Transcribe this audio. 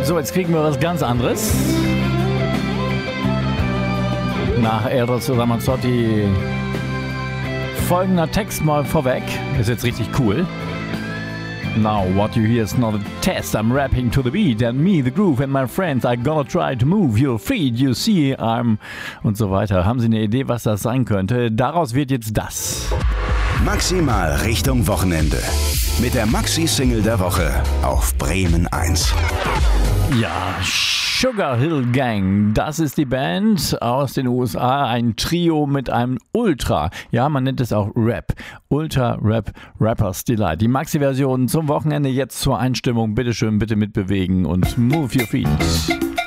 So, jetzt kriegen wir was ganz anderes. Nach Eros Ramazzotti folgender Text mal vorweg. Ist jetzt richtig cool. Now what you hear is not a test. I'm rapping to the beat and me, the groove and my friends are gonna try to move your feet. You see, I'm... und so weiter. Haben Sie eine Idee, was das sein könnte? Daraus wird jetzt das. Maximal Richtung Wochenende. Mit der Maxi-Single der Woche auf Bremen 1. Ja, Sugar Hill Gang, das ist die Band aus den USA, ein Trio mit einem Ultra, ja, man nennt es auch Rap, Ultra Rap Rappers Delight. Die Maxi-Version zum Wochenende jetzt zur Einstimmung, bitteschön, bitte mitbewegen und move your feet.